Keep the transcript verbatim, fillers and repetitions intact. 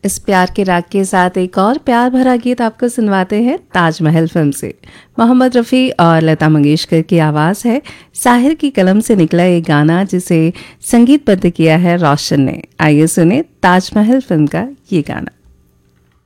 इस प्यार के राग के साथ एक और प्यार भरा गीत आपको सुनवाते हैं ताजमहल फिल्म से। मोहम्मद रफ़ी और लता मंगेशकर की आवाज़ है, साहिर की कलम से निकला ये गाना जिसे संगीतबद्ध किया है रोशन ने। आइए सुने ताजमहल फिल्म का ये गाना।